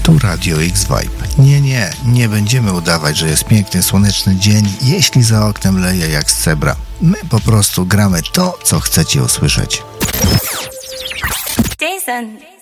Tu Radio X Vibe. Nie będziemy udawać, że jest piękny, słoneczny dzień, jeśli za oknem leje jak z cebra. My po prostu gramy to, co chcecie usłyszeć. Jason.